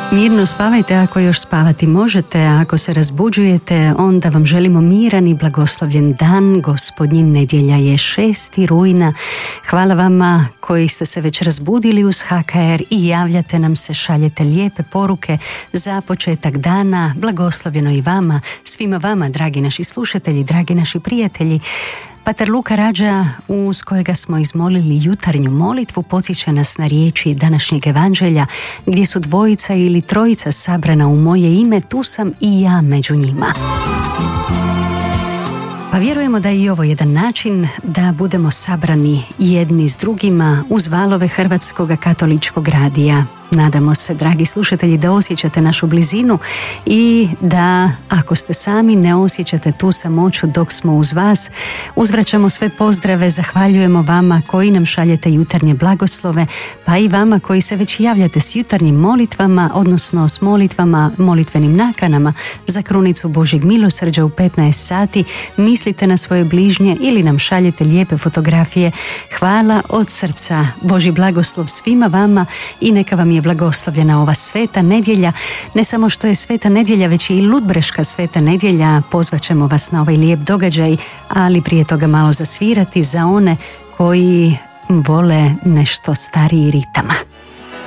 Mirno spavajte ako još spavati možete, a ako se razbuđujete, onda vam želimo miran i blagoslovljen dan. Gospodnji, nedjelja je 6. rujna. Hvala vama koji ste se već razbudili uz HKR i javljate nam se, šaljete lijepe poruke za početak dana. Blagoslovljeno i vama, svima vama, dragi naši slušatelji, dragi naši prijatelji. Pater Luka Rađa, uz kojega smo izmolili jutarnju molitvu, podsjeća nas na riječi današnjeg evanđelja, gdje su dvojica ili trojica sabrana u moje ime, tu sam i ja među njima. Pa vjerujemo da je i ovo jedan način da budemo sabrani jedni s drugima uz valove Hrvatskog katoličkog radija. Nadamo se, dragi slušatelji, da osjećate našu blizinu i da, ako ste sami, ne osjećate tu samoću dok smo uz vas. Uzvraćamo sve pozdrave, zahvaljujemo vama koji nam šaljete jutarnje blagoslove, pa i vama koji se već javljate s jutarnjim molitvama, odnosno s molitvama, molitvenim nakanama za krunicu Božjeg milosrđa u 15 sati. Mislite na svoje bližnje ili nam šaljete lijepe fotografije. Hvala od srca, Božji blagoslov svima vama i neka vam je blagoslovljena ova sveta nedjelja. Ne samo što je sveta nedjelja, već i Ludbreška sveta nedjelja. Pozvat ćemo vas na ovaj lijep događaj, ali prije toga malo zasvirati za one koji vole nešto stariji ritama.